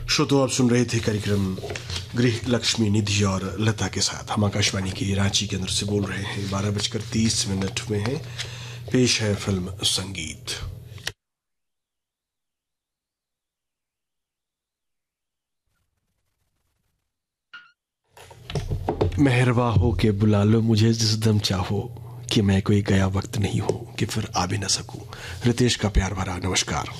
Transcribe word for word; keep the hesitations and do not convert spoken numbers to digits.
श्रोतो आप सुन रहे थे कार्यक्रम गृह लक्ष्मी निधि और लता के साथ। हम आकाशवाणी के रांची केंद्र से बोल रहे हैं। बारह बजकर तीस मिनट में है। पेश है फिल्म संगीत। मेहरबा हो के बुला लो मुझे जिस दम चाहो, कि मैं कोई गया वक्त नहीं हूं कि फिर आ भी ना सकूं। रितेश का प्यार भरा नमस्कार।